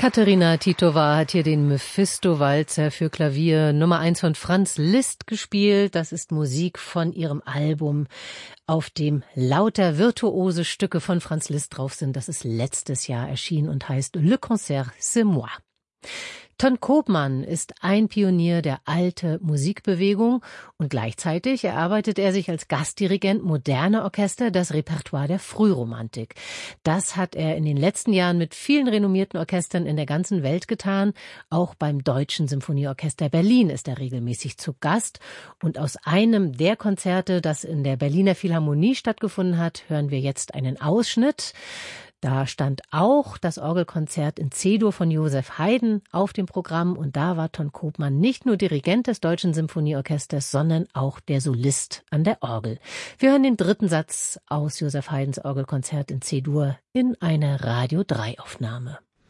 Katerina Titova hat hier den Mephisto-Walzer für Klavier Nummer 1 von Franz Liszt gespielt. Das ist Musik von ihrem Album, auf dem lauter virtuose Stücke von Franz Liszt drauf sind. Das ist letztes Jahr erschienen und heißt Le Concert, c'est moi. Ton Koopman ist ein Pionier der alten Musikbewegung und gleichzeitig erarbeitet er sich als Gastdirigent moderner Orchester das Repertoire der Frühromantik. Das hat er in den letzten Jahren mit vielen renommierten Orchestern in der ganzen Welt getan. Auch beim Deutschen Symphonieorchester Berlin ist er regelmäßig zu Gast. Und aus einem der Konzerte, das in der Berliner Philharmonie stattgefunden hat, hören wir jetzt einen Ausschnitt. Da stand auch das Orgelkonzert in C-Dur von Joseph Haydn auf dem Programm und da war Ton Koopman nicht nur Dirigent des Deutschen Symphonieorchesters, sondern auch der Solist an der Orgel. Wir hören den dritten Satz aus Joseph Haydns Orgelkonzert in C-Dur in einer Radio 3 Aufnahme.